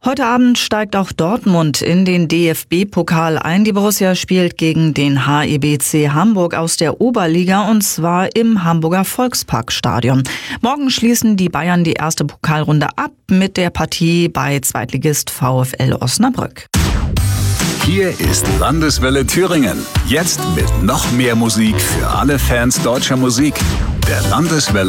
Heute Abend steigt auch Dortmund in den DFB-Pokal ein. Die Borussia spielt gegen den HEBC Hamburg aus der Oberliga und zwar im Hamburger Volksparkstadion. Morgen schließen die Bayern die erste Pokalrunde ab mit der Partie bei Zweitligist VfL Osnabrück. Hier ist Landeswelle Thüringen. Jetzt mit noch mehr Musik für alle Fans deutscher Musik. Der Landeswelle